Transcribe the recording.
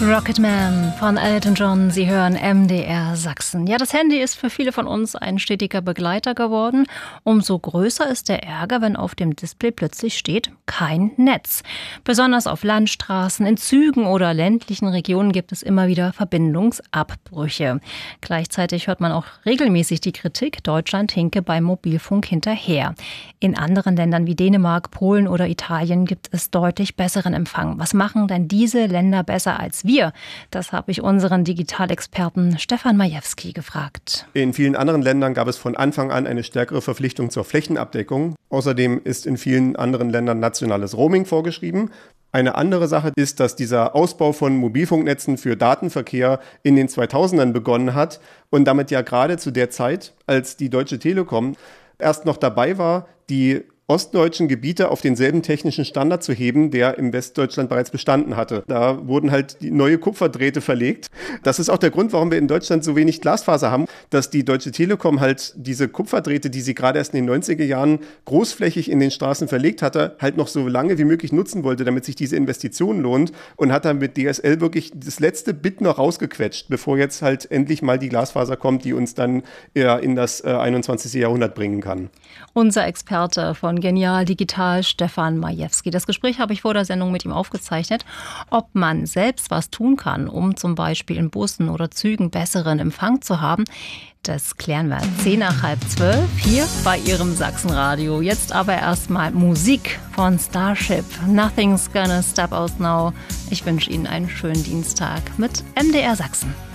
Rocketman von Elton John. Sie hören MDR Sachsen. Ja, das Handy ist für viele von uns ein stetiger Begleiter geworden. Umso größer ist der Ärger, wenn auf dem Display plötzlich steht, kein Netz. Besonders auf Landstraßen, in Zügen oder ländlichen Regionen gibt es immer wieder Verbindungsabbrüche. Gleichzeitig hört man auch regelmäßig die Kritik, Deutschland hinke beim Mobilfunk hinterher. In anderen Ländern wie Dänemark, Polen oder Italien gibt es deutlich besseren Empfang. Was machen denn diese Länder besser als wir? Das habe ich unseren Digitalexperten Stefan Majewski gefragt. In vielen anderen Ländern gab es von Anfang an eine stärkere Verpflichtung zur Flächenabdeckung. Außerdem ist in vielen anderen Ländern nationales Roaming vorgeschrieben. Eine andere Sache ist, dass dieser Ausbau von Mobilfunknetzen für Datenverkehr in den 2000ern begonnen hat und damit ja gerade zu der Zeit, als die Deutsche Telekom erst noch dabei war, die ostdeutschen Gebiete auf denselben technischen Standard zu heben, der im Westdeutschland bereits bestanden hatte. Da wurden halt die neue Kupferdrähte verlegt. Das ist auch der Grund, warum wir in Deutschland so wenig Glasfaser haben, dass die Deutsche Telekom halt diese Kupferdrähte, die sie gerade erst in den 90er Jahren großflächig in den Straßen verlegt hatte, halt noch so lange wie möglich nutzen wollte, damit sich diese Investition lohnt, und hat dann mit DSL wirklich das letzte Bit noch rausgequetscht, bevor jetzt halt endlich mal die Glasfaser kommt, die uns dann eher in das 21. Jahrhundert bringen kann. Unser Experte von Genial Digital, Stefan Majewski. Das Gespräch habe ich vor der Sendung mit ihm aufgezeichnet. Ob man selbst was tun kann, um zum Beispiel in Bussen oder Zügen besseren Empfang zu haben, das klären wir 10:30 hier bei Ihrem Sachsenradio. Jetzt aber erstmal Musik von Starship. Nothing's gonna stop us now. Ich wünsche Ihnen einen schönen Dienstag mit MDR Sachsen.